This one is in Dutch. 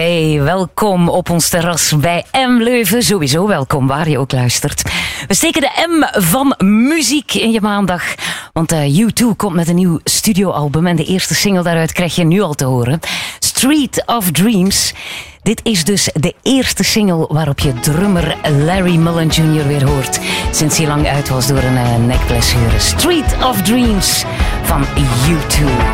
Hey, welkom op ons terras bij M Leuven. Sowieso welkom waar je ook luistert. We steken de M van muziek in je maandag. Want U2 komt met een nieuw studioalbum en de eerste single daaruit krijg je nu al te horen. Street of Dreams. Dit is dus de eerste single waarop je drummer Larry Mullen Jr. weer hoort. Sinds hij lang uit was door een nekblessure. Street of Dreams van U2.